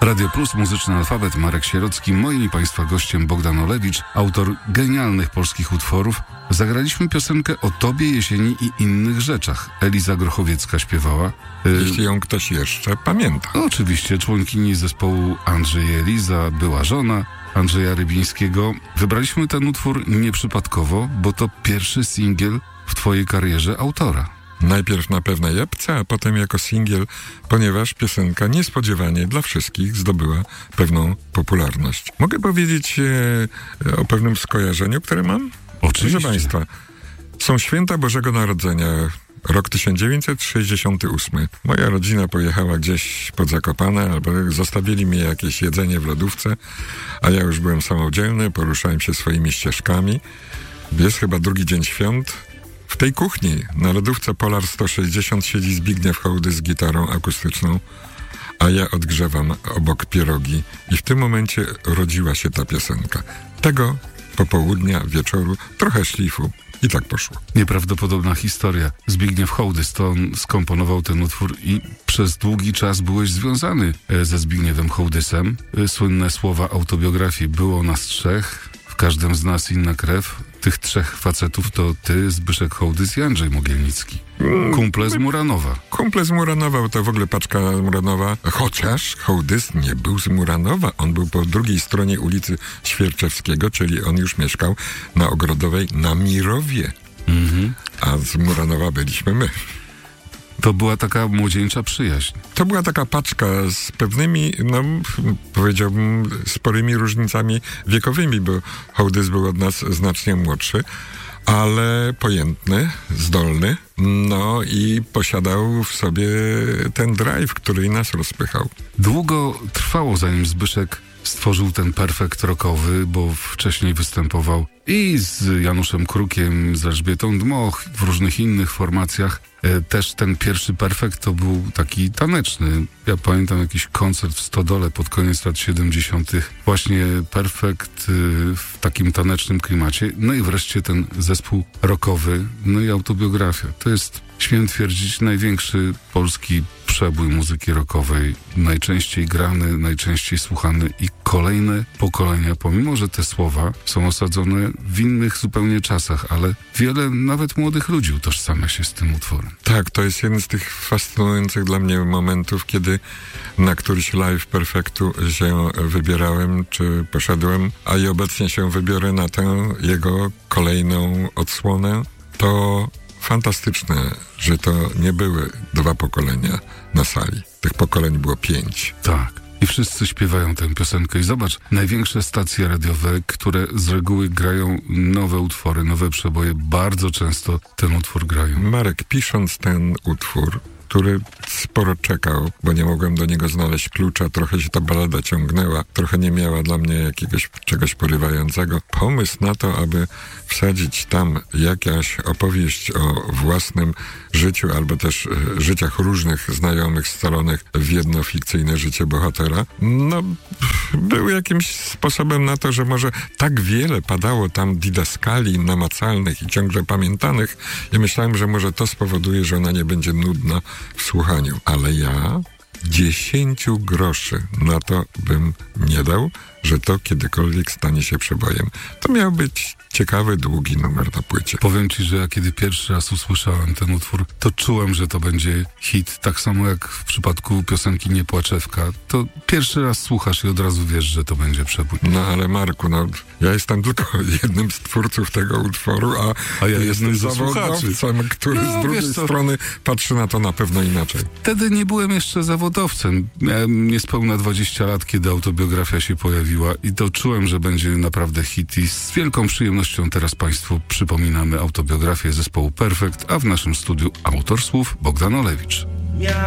Radio Plus, muzyczny alfabet, Marek Sierocki, moim i Państwa gościem Bogdan Olewicz, autor genialnych polskich utworów. Zagraliśmy piosenkę o Tobie, jesieni i innych rzeczach. Eliza Grochowiecka śpiewała. Jeśli ją ktoś jeszcze pamięta. Oczywiście, członkini zespołu Andrzej i Eliza, była żona Andrzeja Rybińskiego. Wybraliśmy ten utwór nieprzypadkowo, bo to pierwszy singiel w Twojej karierze autora. Najpierw na pewnej epce, a potem jako singiel, ponieważ piosenka niespodziewanie dla wszystkich zdobyła pewną popularność. Mogę powiedzieć o pewnym skojarzeniu, które mam? Oczywiście. Proszę Państwa, są święta Bożego Narodzenia, rok 1968. Moja rodzina pojechała gdzieś pod Zakopane, albo zostawili mi jakieś jedzenie w lodówce, a ja już byłem samodzielny, poruszałem się swoimi ścieżkami. Jest chyba drugi dzień świąt. W tej kuchni na lodówce Polar 160 siedzi Zbigniew Hołdys z gitarą akustyczną, a ja odgrzewam obok pierogi i w tym momencie rodziła się ta piosenka. Tego popołudnia, wieczoru, trochę szlifu i tak poszło. Nieprawdopodobna historia. Zbigniew Hołdys, to on skomponował ten utwór i przez długi czas byłeś związany ze Zbigniewem Hołdysem. Słynne słowa autobiografii: było nas trzech, w każdym z nas inna krew. Tych trzech facetów to ty, Zbyszek Hołdys i Andrzej Mogielnicki. Kumple z Muranowa. Kumple z Muranowa, to w ogóle paczka Muranowa, chociaż Hołdys nie był z Muranowa. On był po drugiej stronie ulicy Świerczewskiego, czyli on już mieszkał na Ogrodowej na Mirowie. A z Muranowa byliśmy my. To była taka młodzieńcza przyjaźń. To była taka paczka z pewnymi, powiedziałbym, sporymi różnicami wiekowymi, bo Hołdys był od nas znacznie młodszy, ale pojętny, zdolny, i posiadał w sobie ten drive, który nas rozpychał. Długo trwało, zanim Zbyszek stworzył ten perfekt rockowy, bo wcześniej występował i z Januszem Krukiem, z Elżbietą Dmoch, w różnych innych formacjach. Też ten pierwszy perfekt to był taki taneczny. Ja pamiętam jakiś koncert w Stodole pod koniec lat 70. Właśnie perfekt w takim tanecznym klimacie. No i wreszcie ten zespół rockowy, i autobiografia. To jest, śmiem twierdzić, największy polski przebój muzyki rockowej. Najczęściej grany, najczęściej słuchany i kolejne pokolenia, pomimo że te słowa są osadzone w innych zupełnie czasach, ale wiele nawet młodych ludzi utożsamia się z tym utworem. Tak, to jest jeden z tych fascynujących dla mnie momentów, kiedy na któryś live perfektu się wybierałem, czy poszedłem, a i obecnie się wybiorę na tę jego kolejną odsłonę. To fantastyczne, że to nie były dwa pokolenia na sali. Tych pokoleń było 5. Tak. I wszyscy śpiewają tę piosenkę. I zobacz, największe stacje radiowe, które z reguły grają nowe utwory, nowe przeboje, bardzo często ten utwór grają. Marek, pisząc ten utwór, który sporo czekał, bo nie mogłem do niego znaleźć klucza, trochę się ta balada ciągnęła, trochę nie miała dla mnie jakiegoś czegoś porywającego. Pomysł na to, aby wsadzić tam jakaś opowieść o własnym życiu, albo też życiach różnych znajomych scalonych w jedno fikcyjne życie bohatera, był jakimś sposobem na to, że może tak wiele padało tam didaskali namacalnych i ciągle pamiętanych, i myślałem, że może to spowoduje, że ona nie będzie nudna w słuchaniu. Ale ja 10 groszy na to bym nie dał, że to kiedykolwiek stanie się przebojem. To miał być ciekawy, długi numer na płycie. Powiem ci, że ja kiedy pierwszy raz usłyszałem ten utwór, to czułem, że to będzie hit. Tak samo jak w przypadku piosenki Nie płaczewka. To pierwszy raz słuchasz i od razu wiesz, że to będzie przebój. Ale Marku, ja jestem tylko jednym z twórców tego utworu, a ja jestem zawodowcem, który z drugiej strony patrzy na to na pewno inaczej. Wtedy nie byłem jeszcze zawodowcem. Miałem niespełna 20 lat, kiedy autobiografia się pojawiła i to czułem, że będzie naprawdę hit i z wielką przyjemnością teraz Państwu przypominamy autobiografię zespołu Perfekt, a w naszym studiu autor słów Bogdan Olewicz.